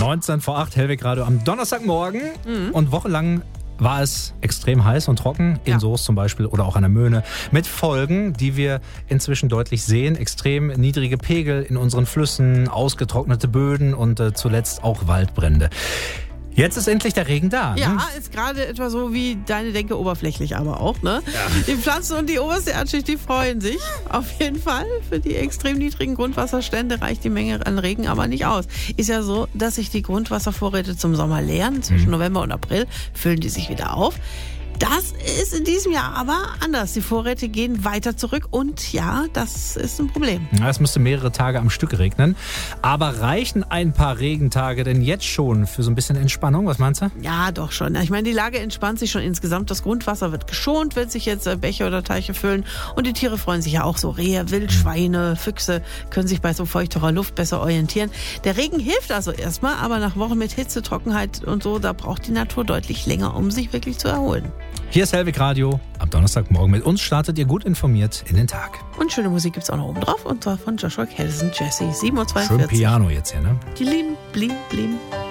19 vor 8, Hellweg Radio am Donnerstagmorgen. Und wochenlang war es extrem heiß und trocken, in Soest zum Beispiel oder auch an der Möhne, mit Folgen, die wir inzwischen deutlich sehen. Extrem niedrige Pegel in unseren Flüssen, ausgetrocknete Böden und zuletzt auch Waldbrände. Jetzt ist endlich der Regen da. Ja, ne? ist gerade etwa so wie deine Denke oberflächlich aber auch, ne? Ja. Die Pflanzen und die oberste Erdschicht, die freuen sich auf jeden Fall. Für die extrem niedrigen Grundwasserstände reicht die Menge an Regen aber nicht aus. Ist ja so, dass sich die Grundwasservorräte zum Sommer leeren. Zwischen November und April füllen die sich wieder auf. Das ist in diesem Jahr aber anders. Die Vorräte gehen weiter zurück und ja, das ist ein Problem. Ja, es müsste mehrere Tage am Stück regnen. Aber reichen ein paar Regentage denn jetzt schon für so ein bisschen Entspannung? Was meinst du? Ja, doch schon. Ich meine, die Lage entspannt sich schon insgesamt. Das Grundwasser wird geschont, wenn sich jetzt Bäche oder Teiche füllen. Und die Tiere freuen sich ja auch so. Rehe, Wildschweine, Füchse können sich bei so feuchterer Luft besser orientieren. Der Regen hilft also erstmal, aber nach Wochen mit Hitze, Trockenheit und so, da braucht die Natur deutlich länger, um sich wirklich zu erholen. Hier ist Hellweg Radio. Am Donnerstagmorgen mit uns startet ihr gut informiert in den Tag. Und schöne Musik gibt's auch noch oben drauf. Und zwar von Joshua Kelson, Jesse, 7:42 Uhr. Schön Piano jetzt hier, ne? Die Blim, Blim.